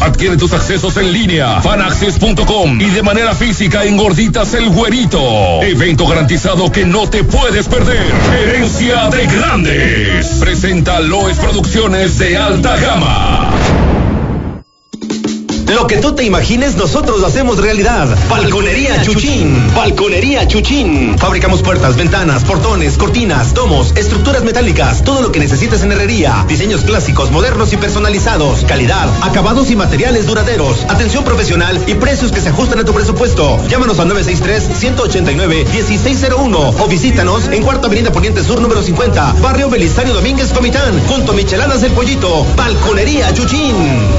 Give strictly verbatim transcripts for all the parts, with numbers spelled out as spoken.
Adquiere tus accesos en línea, fanaccess punto com y de manera física en Gorditas El Güerito. Evento garantizado que no te puedes perder. Herencia de Grandes. Presenta Loes Producciones de alta gama. Lo que tú te imagines, nosotros lo hacemos realidad. Balconería Chuchín. Balconería Chuchín. Fabricamos puertas, ventanas, portones, cortinas, domos, estructuras metálicas, todo lo que necesites en herrería. Diseños clásicos, modernos y personalizados. Calidad, acabados y materiales duraderos. Atención profesional y precios que se ajustan a tu presupuesto. Llámanos al nueve seis tres, uno ocho nueve, uno seis cero uno o visítanos en Cuarta Avenida Poniente Sur número cincuenta, Barrio Belisario Domínguez, Comitán, junto a Micheladas del Pollito. Balconería Chuchín.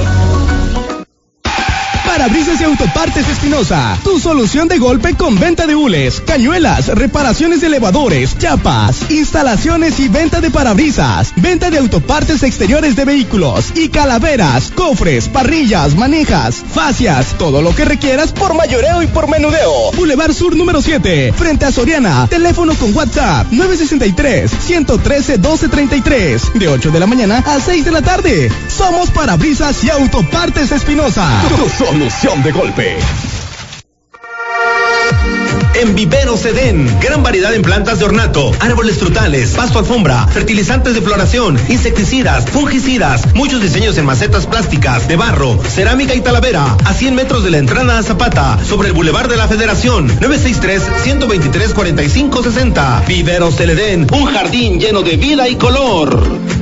Parabrisas y Autopartes Espinosa, tu solución de golpe con venta de hules, cañuelas, reparaciones de elevadores, chapas, instalaciones y venta de parabrisas, venta de autopartes exteriores de vehículos y calaveras, cofres, parrillas, manijas, fascias, todo lo que requieras por mayoreo y por menudeo. Boulevard Sur número siete, frente a Soriana, teléfono con WhatsApp nueve seis tres, uno uno tres, doce treinta y tres, de ocho de la mañana a seis de la tarde. Somos Parabrisas y Autopartes Espinosa. Solución de golpe. En Viveros Edén, gran variedad en plantas de ornato, árboles frutales, pasto alfombra, fertilizantes de floración, insecticidas, fungicidas, muchos diseños en macetas plásticas, de barro, cerámica y talavera, a cien metros de la entrada a Zapata, sobre el Boulevard de la Federación, nueve seis tres, uno dos tres, cuatro cinco seis cero. Viveros del Edén, un jardín lleno de vida y color.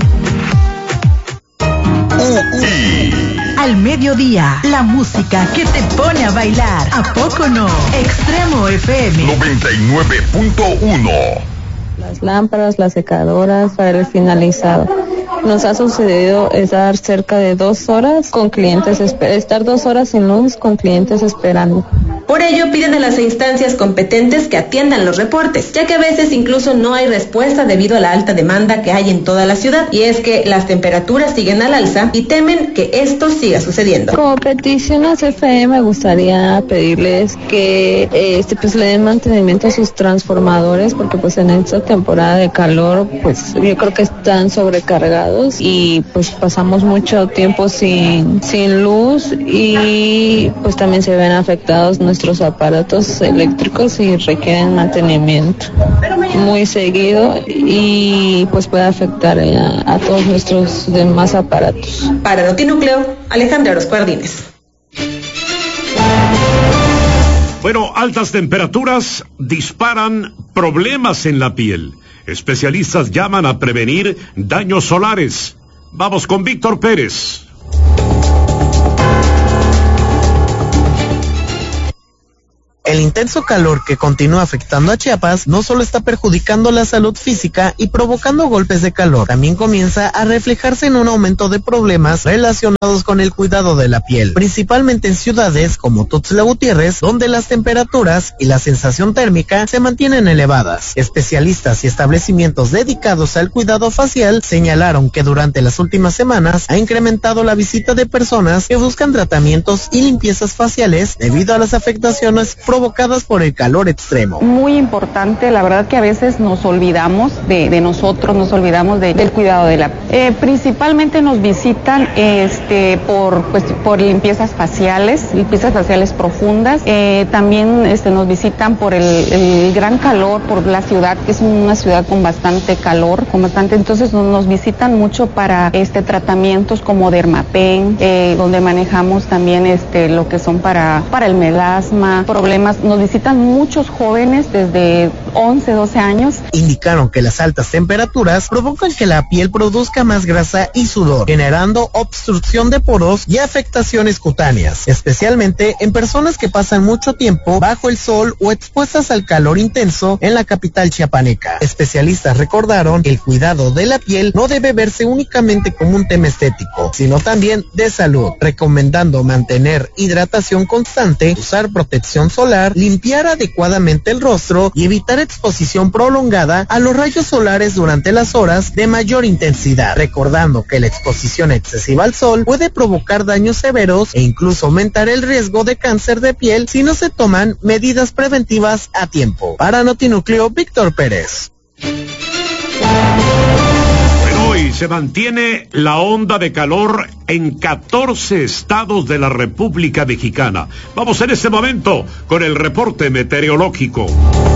Al mediodía, la música que te pone a bailar. ¿A poco no? Extremo F M noventa y nueve punto uno. Las lámparas, las secadoras, para el finalizado. Nos ha sucedido estar cerca de dos horas con clientes, estar dos horas sin luz con clientes esperando. Por ello piden a las instancias competentes que atiendan los reportes, ya que a veces incluso no hay respuesta debido a la alta demanda que hay en toda la ciudad. Y es que las temperaturas siguen al alza y temen que esto siga sucediendo. Como petición a C F E me gustaría pedirles que este pues le den mantenimiento a sus transformadores, porque pues en esta temporada de calor pues yo creo que están sobrecargados y pues pasamos mucho tiempo sin, sin luz y pues también se ven afectados nuestros aparatos eléctricos y requieren mantenimiento muy seguido y pues puede afectar a, a todos nuestros demás aparatos. Para Notinúcleo, Alejandra Orozco Ardínez. Bueno, altas temperaturas disparan problemas en la piel. Especialistas llaman a prevenir daños solares. Vamos con Víctor Pérez. El intenso calor que continúa afectando a Chiapas no solo está perjudicando la salud física y provocando golpes de calor, también comienza a reflejarse en un aumento de problemas relacionados con el cuidado de la piel, principalmente en ciudades como Tuxtla Gutiérrez, donde las temperaturas y la sensación térmica se mantienen elevadas. Especialistas y establecimientos dedicados al cuidado facial señalaron que durante las últimas semanas ha incrementado la visita de personas que buscan tratamientos y limpiezas faciales debido a las afectaciones provocadas por el calor extremo. Muy importante, la verdad que a veces nos olvidamos de, de nosotros, nos olvidamos de, del cuidado de la eh, principalmente nos visitan este por pues, por limpiezas faciales, limpiezas faciales profundas, eh, también este nos visitan por el, el gran calor, por la ciudad, que es una ciudad con bastante calor, con bastante, entonces nos, nos visitan mucho para este tratamientos como Dermapen, eh, donde manejamos también este lo que son para, para el melasma, problemas. Nos visitan muchos jóvenes desde once, doce años. Indicaron que las altas temperaturas provocan que la piel produzca más grasa y sudor, generando obstrucción de poros y afectaciones cutáneas, especialmente en personas que pasan mucho tiempo bajo el sol o expuestas al calor intenso en la capital chiapaneca. Especialistas recordaron que el cuidado de la piel no debe verse únicamente como un tema estético, sino también de salud, recomendando mantener hidratación constante, usar protección solar, limpiar adecuadamente el rostro y evitar exposición prolongada a los rayos solares durante las horas de mayor intensidad, recordando que la exposición excesiva al sol puede provocar daños severos e incluso aumentar el riesgo de cáncer de piel si no se toman medidas preventivas a tiempo. Para Notinúcleo, Víctor Pérez. Bueno, y se mantiene la onda de calor en catorce estados de la República Mexicana. Vamos en este momento con el reporte meteorológico.